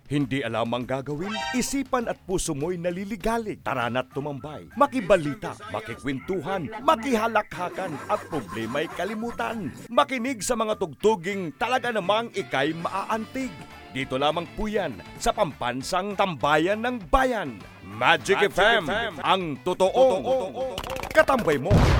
Hindi alam ang gagawin? Isipan at puso mo'y naliligalig. Tara na't tumambay. Makibalita, makikwentuhan, makihalakhakan at problema'y kalimutan. Makinig sa mga tugtuging talaga namang ikay maaantig. Dito lamang po yan sa Pampansang Tambayan ng Bayan. Magic FM, ang totoong katambay mo.